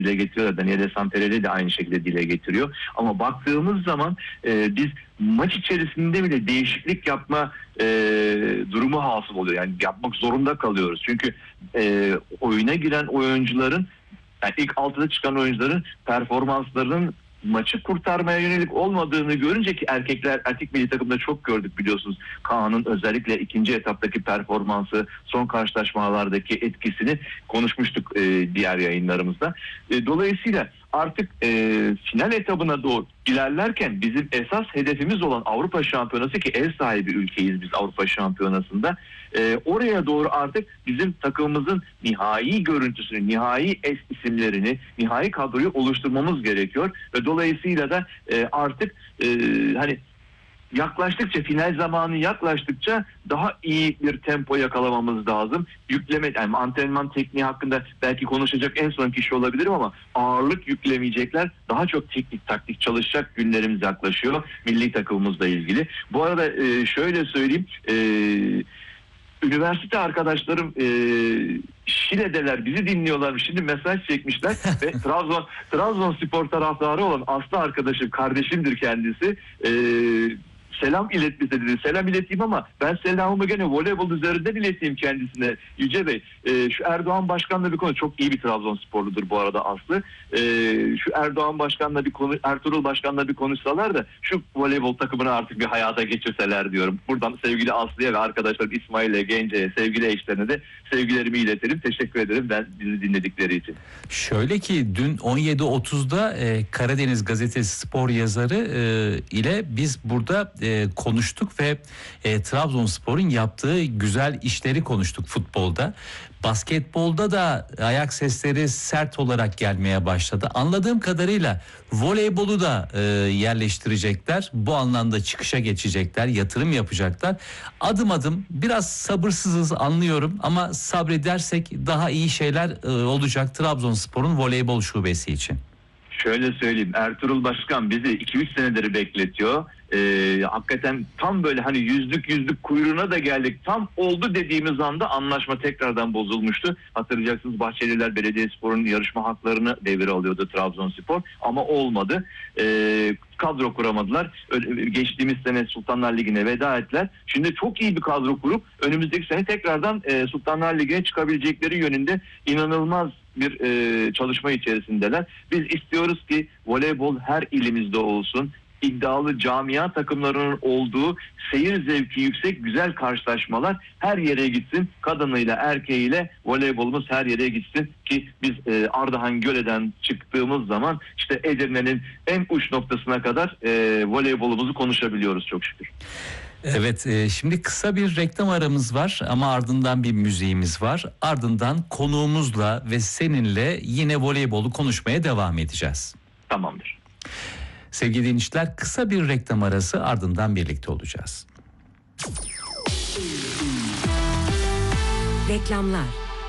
dile getiriyor. Daniele Santarelli de aynı şekilde dile getiriyor. Ama baktığımız zaman biz maç içerisinde bile değişiklik yapma durumu hasıl oluyor. Yani yapmak zorunda kalıyoruz. Çünkü oyuna giren oyuncuların, yani ilk 6'da çıkan oyuncuların performanslarının maçı kurtarmaya yönelik olmadığını görünce, ki erkek milli takımda çok gördük biliyorsunuz. Kaan'ın özellikle ikinci etaptaki performansı, son karşılaşmalardaki etkisini konuşmuştuk diğer yayınlarımızda. Dolayısıyla artık final etabına doğru ilerlerken bizim esas hedefimiz olan Avrupa Şampiyonası, ki ev sahibi ülkeyiz biz Avrupa Şampiyonası'nda, oraya doğru artık bizim takımımızın nihai görüntüsünü, nihai isimlerini, nihai kadroyu oluşturmamız gerekiyor ve dolayısıyla da artık hani yaklaştıkça, final zamanı yaklaştıkça daha iyi bir tempo yakalamamız lazım. Yükleme, yani antrenman tekniği hakkında belki konuşacak en son kişi olabilirim ama ağırlık yüklemeyecekler. Daha çok teknik taktik çalışacak günlerimiz yaklaşıyor milli takımımızla ilgili. Bu arada şöyle söyleyeyim, üniversite arkadaşlarım Şile'deler, bizi dinliyorlar. Şimdi mesaj çekmişler ve Trabzonspor taraftarı olan Aslı arkadaşım, kardeşimdir kendisi. Selam ilet bize dedi. Selam ileteyim ama ben selamımı gene voleybol üzerinden ileteyim kendisine. Yüce Bey, şu Erdoğan Başkan'la bir konu, çok iyi bir Trabzonsporludur bu arada Aslı. Şu Erdoğan Başkan'la bir konu, Ertuğrul Başkan'la bir konuşsalar da şu voleybol takımını artık bir hayata geçirseler diyorum. Buradan sevgili Aslı'ya ve arkadaşlarım İsmail'e, Gence'ye, sevgili eşlerine de sevgilerimi iletelim. Teşekkür ederim bizi dinledikleri için. Şöyle ki dün 17.30'da Karadeniz Gazetesi spor yazarı ile biz burada konuştuk ve Trabzonspor'un yaptığı güzel işleri konuştuk futbolda. Basketbolda da ayak sesleri sert olarak gelmeye başladı. Anladığım kadarıyla voleybolu da yerleştirecekler. Bu anlamda çıkışa geçecekler, yatırım yapacaklar. Adım adım, biraz sabırsızız anlıyorum ama sabredersek daha iyi şeyler olacak Trabzonspor'un voleybol şubesi için. Şöyle söyleyeyim, Ertuğrul Başkan bizi 2-3 senedir bekletiyor. Hakikaten tam böyle hani yüzlük kuyruğuna da geldik. Tam oldu dediğimiz anda anlaşma tekrardan bozulmuştu. Hatırlayacaksınız, Bahçeliler Belediyespor'un yarışma haklarını devre alıyordu Trabzonspor ama olmadı. Kadro kuramadılar. Geçtiğimiz sene Sultanlar Ligi'ne veda ettiler. Şimdi çok iyi bir kadro kurup önümüzdeki sene tekrardan Sultanlar Ligi'ne çıkabilecekleri yönünde inanılmaz bir çalışma içerisindeler. Biz istiyoruz ki voleybol her ilimizde olsun. İddialı camia takımlarının olduğu, seyir zevki yüksek, güzel karşılaşmalar her yere gitsin. Kadınıyla erkeğiyle voleybolumuz her yere gitsin ki biz Ardahan Göle'den çıktığımız zaman işte Edirne'nin en uç noktasına kadar voleybolumuzu konuşabiliyoruz çok şükür. Evet, şimdi kısa bir reklam aramız var ama ardından bir müziğimiz var. Ardından konuğumuzla ve seninle yine voleybolu konuşmaya devam edeceğiz. Tamamdır. Sevgili dinleyiciler, kısa bir reklam arası, ardından birlikte olacağız. Reklamlar.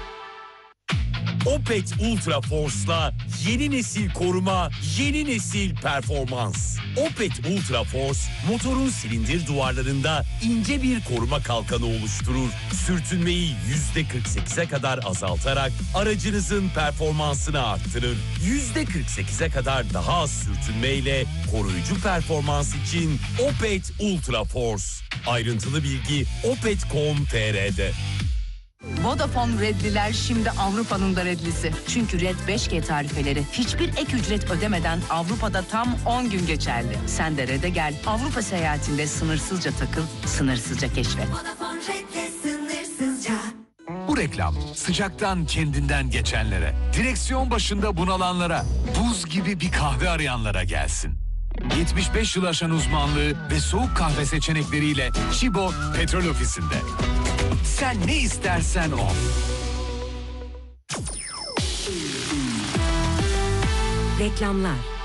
Opet Ultra Force'la yeni nesil koruma, yeni nesil performans. Opet Ultra Force, motorun silindir duvarlarında ince bir koruma kalkanı oluşturur. Sürtünmeyi %48'e kadar azaltarak aracınızın performansını arttırır. %48'e kadar daha az sürtünmeyle koruyucu performans için Opet Ultra Force. Ayrıntılı bilgi opet.com.tr'de. Vodafone Redliler şimdi Avrupa'nın da Redlisi. Çünkü Red 5G tarifeleri hiçbir ek ücret ödemeden Avrupa'da tam 10 gün geçerli. Sen de Red'e gel. Avrupa seyahatinde sınırsızca takıl, sınırsızca keşfet. Vodafone Red'le sınırsızca. Bu reklam sıcaktan kendinden geçenlere, direksiyon başında bunalanlara, buz gibi bir kahve arayanlara gelsin. 75 yıl aşan uzmanlığı ve soğuk kahve seçenekleriyle Şibo Petrol Ofisi'nde. Sen ne istersen o. Reklamlar.